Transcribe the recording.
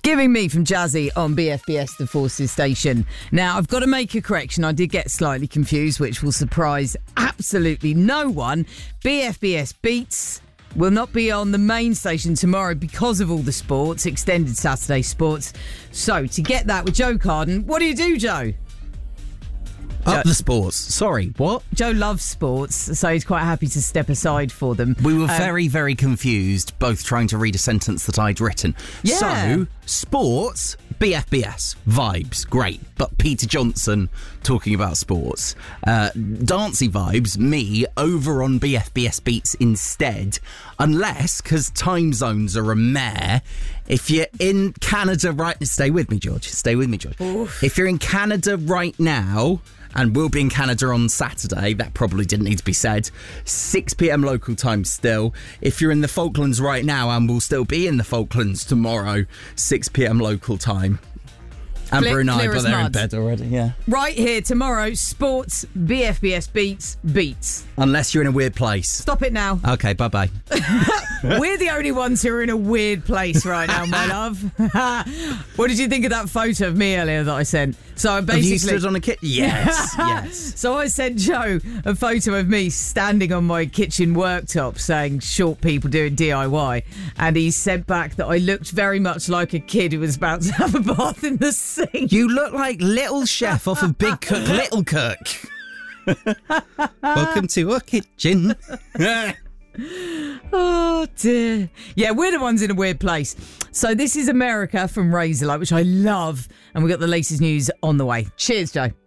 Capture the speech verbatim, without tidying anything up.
Giving Me from Jazzy on B F B S, the Forces station. Now, I've got to make a correction. I did get slightly confused, which will surprise absolutely no one. B F B S Beats will not be on the main station tomorrow because of all the sports, extended Saturday sports. So, to get that with Joe Carden, what do you do, Joe? Up the sports. Sorry, what? Joe loves sports, so he's quite happy to step aside for them. We were Um, very, very confused, both trying to read a sentence that I'd written. Yeah. So, sports, B F B S, vibes, great. But Peter Johnson talking about sports. Uh, dancey vibes, me, over on B F B S Beats instead. Unless, because time zones are a mare, if you're in Canada right... Stay with me, George. Stay with me, George. Oof. If you're in Canada right now... and we'll be in Canada on Saturday. That probably didn't need to be said. six p.m. local time still. If you're in the Falklands right now, and we'll still be in the Falklands tomorrow, six p.m. local time. And Clear- Brunei, clear but as they're in mud. bed already, yeah. Right here tomorrow, sports, B F B S Beats, Beats. Unless you're in a weird place. Stop it now. Okay, bye-bye. We're the only ones who are in a weird place right now, my love. What did you think of that photo of me earlier that I sent? So I basically... Have you stood on a kit? Yes, yes. So I sent Joe a photo of me standing on my kitchen worktop saying short people doing D I Y. And he sent back that I looked very much like a kid who was about to have a bath in the sink. You look like Little Chef off of Big Cook, Little Cook. Welcome to our kitchen. Oh dear. Yeah, we're the ones in a weird place. So this is America from Razorlight, which I love. And we've got the latest news on the way. Cheers, Joe.